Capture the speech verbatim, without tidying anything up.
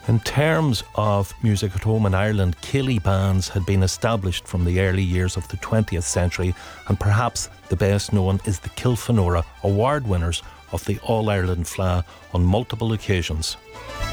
In terms of music at home in Ireland, céilí bands had been established from the early years of the twentieth century, and perhaps the best known is the Kilfenora, award winners of the All-Ireland Fleadh on multiple occasions.